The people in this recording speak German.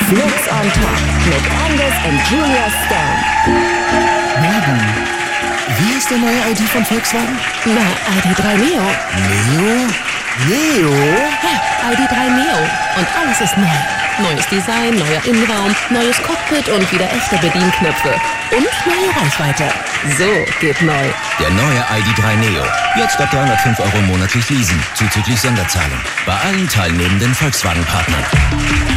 Flex on Top mit Angus und Julia Stone. Morgen. Wie ist der neue ID von Volkswagen? Na, ID.3 Neo. Neo? Ja, ID.3 Neo. Und alles ist neu. Neues Design, neuer Innenraum, neues Cockpit und wieder echte Bedienknöpfe. Und neue Reichweite. So geht neu. Der neue ID.3 Neo. Jetzt ab 305 € monatlich leasen, zuzüglich Sonderzahlung. Bei allen teilnehmenden Volkswagen-Partnern.